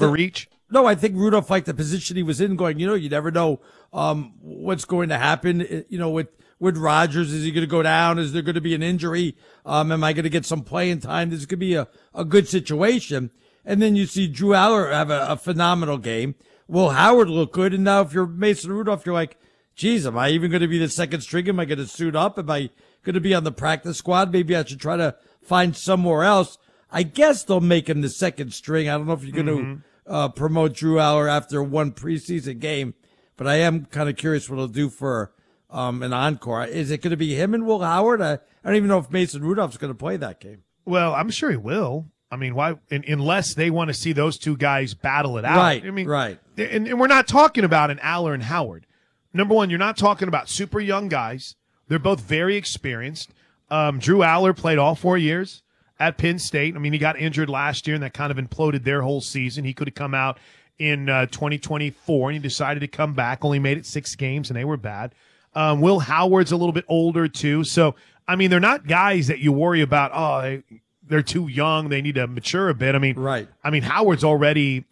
overreach? No, I think Rudolph liked the position he was in, going, you never know what's going to happen, with Rodgers. Is he going to go down? Is there going to be an injury? Am I going to get some playing time? This could be a good situation. And then you see Drew Aller have a phenomenal game. Will Howard look good? And now if you're Mason Rudolph, you're like, geez, am I even going to be the second string? Am I going to suit up? Am I going to be on the practice squad? Maybe I should try to find somewhere else. I guess they'll make him the second string. I don't know if you're going to promote Drew Aller after one preseason game, but I am kind of curious what he'll do for an encore. Is it going to be him and Will Howard? I don't even know if Mason Rudolph's going to play that game. Well, I'm sure he will. I mean, why? Unless they want to see those two guys battle it out. Right, I mean, right. And we're not talking about an Aller and Howard. Number one, you're not talking about super young guys. They're both very experienced. Drew Aller played all 4 years at Penn State. I mean, he got injured last year, and that kind of imploded their whole season. He could have come out in 2024, and he decided to come back. Only made it 6 games, and they were bad. Will Howard's a little bit older, too. So, I mean, they're not guys that you worry about, they're too young. They need to mature a bit. I mean, right. I mean, Howard's already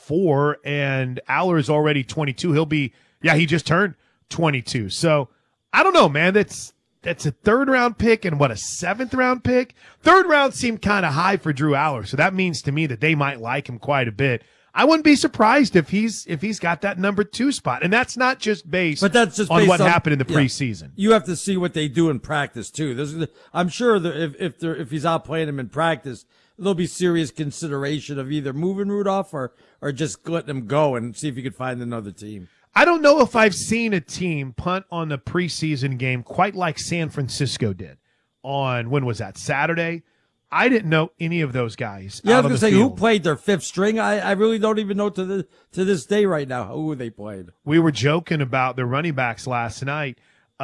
24 and Aller's already 22. He just turned 22. So I don't know, man. That's a 3rd round pick and a 7th round pick. 3rd round seemed kind of high for Drew Aller. So that means to me that they might like him quite a bit. I wouldn't be surprised if he's got that number 2 spot, and that's not just based, on what happened in the preseason. You have to see what they do in practice too. I'm sure that if he's out playing him in practice, there'll be serious consideration of either moving Rudolph or just letting him go and see if you could find another team. I don't know if I've seen a team punt on the preseason game quite like San Francisco did on, when was that, Saturday? I didn't know any of those guys. Yeah, I was going to say who played their 5th string. I really don't even know to this day right now who they played. We were joking about the running backs last night.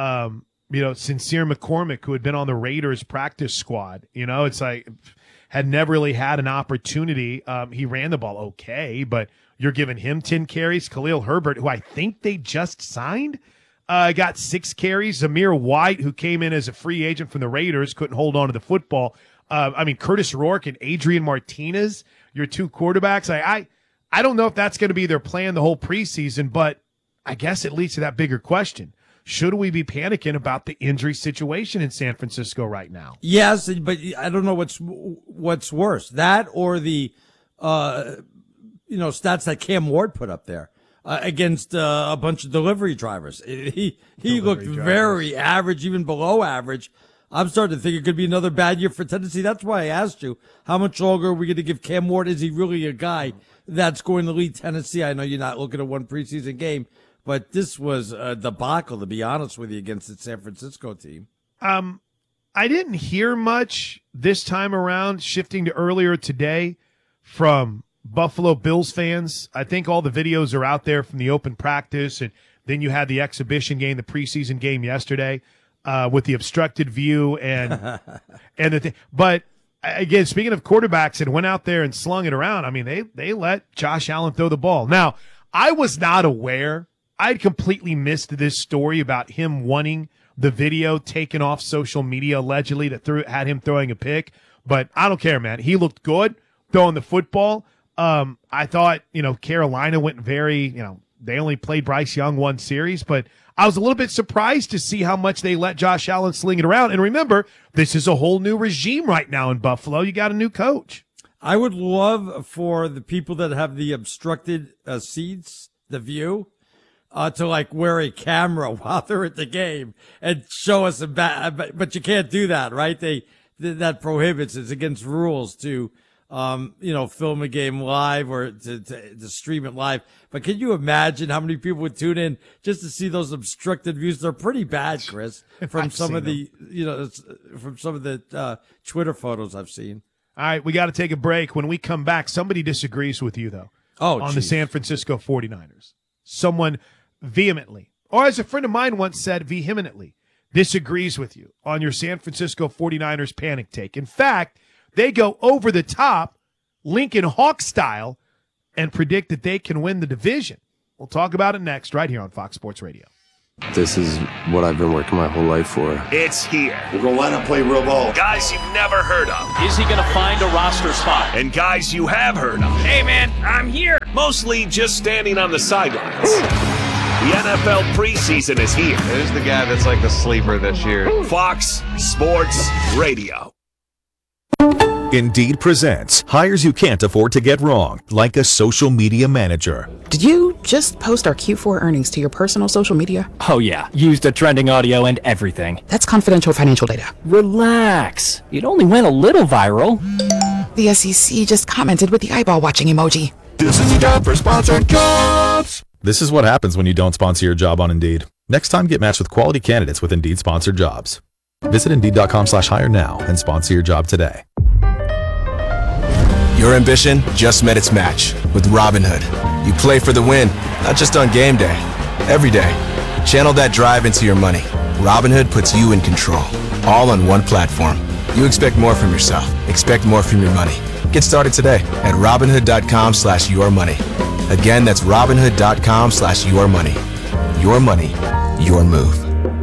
Sincere McCormick, who had been on the Raiders practice squad. It's like had never really had an opportunity. He ran the ball okay, but you're giving him 10 carries. Khalil Herbert, who I think they just signed, got 6 carries. Zamir White, who came in as a free agent from the Raiders, couldn't hold on to the football. Curtis Rourke and Adrian Martinez, your 2 quarterbacks. I don't know if that's going to be their plan the whole preseason, but I guess it leads to that bigger question. Should we be panicking about the injury situation in San Francisco right now? Yes, but I don't know what's worse, that or the stats that Cam Ward put up there against a bunch of delivery drivers. He looked very average, even below average. I'm starting to think it could be another bad year for Tennessee. That's why I asked you, how much longer are we going to give Cam Ward? Is he really a guy that's going to lead Tennessee? I know you're not looking at one preseason game, but this was a debacle, to be honest with you, against the San Francisco team. I didn't hear much this time around, shifting to earlier today, from Buffalo Bills fans. I think all the videos are out there from the open practice, and then you had the exhibition game, the preseason game yesterday. With the obstructed view and the thing. But again, speaking of quarterbacks that went out there and slung it around, I mean, they let Josh Allen throw the ball. Now, I was not aware. I'd completely missed this story about him wanting the video taken off social media allegedly that had him throwing a pick. But I don't care, man. He looked good throwing the football. I thought, Carolina went very, they only played Bryce Young 1 series, but I was a little bit surprised to see how much they let Josh Allen sling it around. And remember, this is a whole new regime right now in Buffalo. You got a new coach. I would love for the people that have the obstructed seats, the view, to wear a camera while they're at the game and show us but you can't do that, right? That prohibits, it's against rules to film a game live or to stream it live. But can you imagine how many people would tune in just to see those obstructed views? They're pretty bad, Chris, from some of the Twitter photos I've seen. All right, we got to take a break. When we come back, somebody disagrees with you, though, on the San Francisco 49ers. Someone vehemently, or as a friend of mine once said, vehemently disagrees with you on your San Francisco 49ers panic take. In fact, they go over the top, Lincoln Hawk style, and predict that they can win the division. We'll talk about it next right here on Fox Sports Radio. This is what I've been working my whole life for. It's here. We're going to line up, play real ball. Guys you've never heard of. Is he going to find a roster spot? And guys you have heard of. Hey, man, I'm here. Mostly just standing on the sidelines. The NFL preseason is here. Who's the guy that's like the sleeper this year? Fox Sports Radio. Indeed presents hires you can't afford to get wrong, like a social media manager. Did you just post our Q4 earnings to your personal social media? Oh yeah, used the trending audio and everything. That's confidential financial data. Relax. It only went a little viral. The SEC just commented with the eyeball watching emoji. This is a job for sponsored jobs. This is what happens when you don't sponsor your job on Indeed. Next time, get matched with quality candidates with Indeed sponsored jobs. Visit Indeed.com/hire now and sponsor your job today. Your ambition just met its match with Robinhood. You play for the win, not just on game day, every day. Channel that drive into your money. Robinhood puts you in control, all on one platform. You expect more from yourself. Expect more from your money. Get started today at Robinhood.com/yourmoney. Again, that's Robinhood.com/yourmoney. Your money, your move.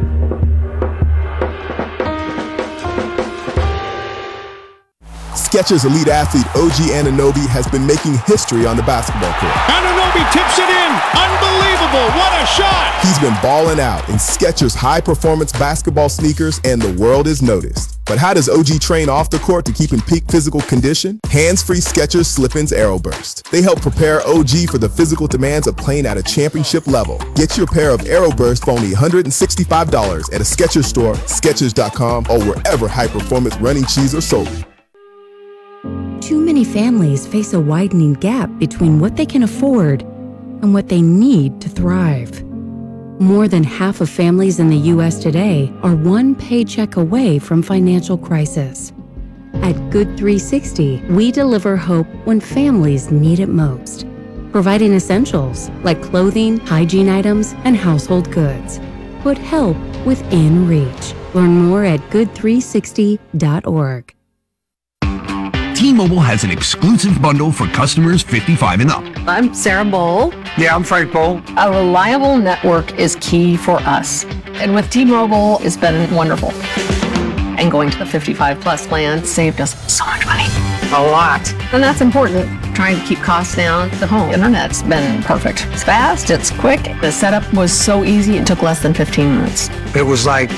Skechers elite athlete OG Anunoby has been making history on the basketball court. Anunoby tips it in. Unbelievable. What a shot. He's been balling out in Skechers high-performance basketball sneakers, and the world is noticed. But how does OG train off the court to keep in peak physical condition? Hands-free Skechers Slip-ins AeroBurst. They help prepare OG for the physical demands of playing at a championship level. Get your pair of AeroBurst for only $165 at a Skechers store, Skechers.com, or wherever high-performance running shoes are sold. Too many families face a widening gap between what they can afford and what they need to thrive. More than half of families in the U.S. today are one paycheck away from financial crisis. At Good 360, we deliver hope when families need it most, providing essentials like clothing, hygiene items, and household goods. Put help within reach. Learn more at good360.org. T-Mobile has an exclusive bundle for customers 55 and up. I'm Sarah Bowl. Yeah, I'm Frank Bowl. A reliable network is key for us. And with T-Mobile, it's been wonderful. And going to the 55 plus plan saved us so much money. A lot. And that's important. Trying to keep costs down. The home internet's been perfect. It's fast, it's quick. The setup was so easy, it took less than 15 minutes. It was like,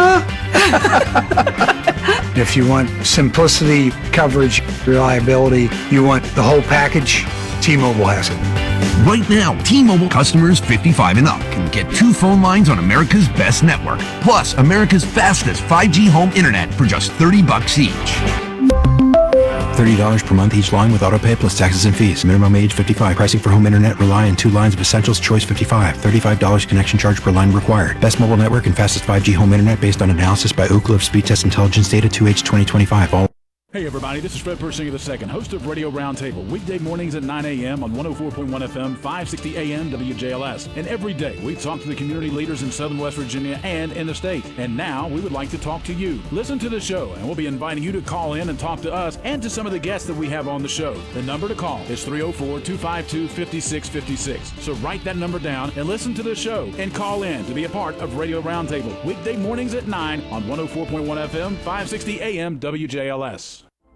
If you want simplicity, coverage, reliability, you want the whole package, T-Mobile has it. Right now, T-Mobile customers 55 and up can get 2 phone lines on America's best network, plus America's fastest 5G home internet for just $30 each. $30 per month each line with autopay plus taxes and fees. Minimum age 55. Pricing for home internet rely on 2 lines of Essentials Choice 55. $35 connection charge per line required. Best mobile network and fastest 5G home internet based on analysis by Ookla of Speed Test Intelligence data 2H 2025. All. Hey everybody, this is Fred Persinger II, host of Radio Roundtable, weekday mornings at 9 a.m. on 104.1 FM, 560 AM WJLS. And every day we talk to the community leaders in Southern West Virginia and in the state. And now we would like to talk to you. Listen to the show, and we'll be inviting you to call in and talk to us and to some of the guests that we have on the show. The number to call is 304-252-5656. So write that number down and listen to the show and call in to be a part of Radio Roundtable, weekday mornings at 9 on 104.1 FM, 560 AM WJLS.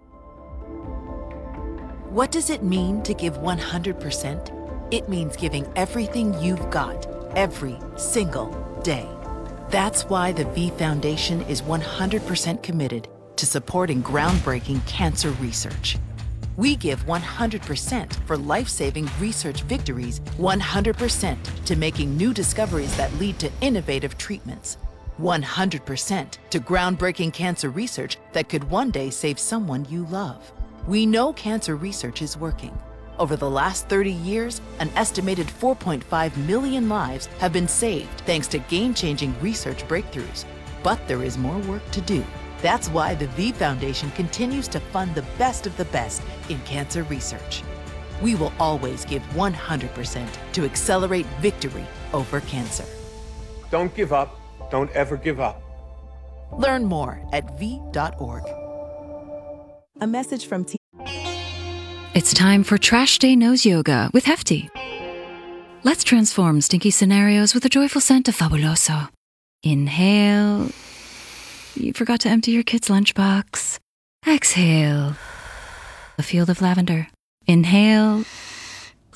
What does it mean to give 100%? It means giving everything you've got, every single day. That's why the V Foundation is 100% committed to supporting groundbreaking cancer research. We give 100% for life-saving research victories, 100% to making new discoveries that lead to innovative treatments, 100% to groundbreaking cancer research that could one day save someone you love. We know cancer research is working. Over the last 30 years, an estimated 4.5 million lives have been saved thanks to game-changing research breakthroughs. But there is more work to do. That's why the V Foundation continues to fund the best of the best in cancer research. We will always give 100% to accelerate victory over cancer. Don't give up. Don't ever give up. Learn more at v.org. A message from It's time for Trash Day Nose Yoga with Hefty. Let's transform stinky scenarios with a joyful scent of Fabuloso. Inhale. You forgot to empty your kid's lunchbox. Exhale. A field of lavender. Inhale.